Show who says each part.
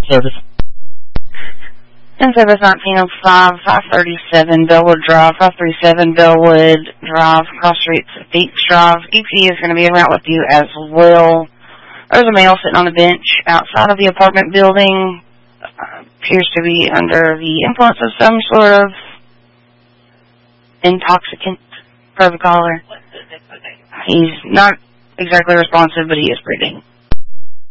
Speaker 1: Service.
Speaker 2: In service 1905, 537 Bellwood Drive, 537 Bellwood Drive, Cross Streets, Beach Drive. EPD is going to be en route with you as well. There's a male sitting on the bench outside of the apartment building. Appears to be under the influence of some sort of intoxicant, per the caller. He's not exactly responsive, but he is breathing.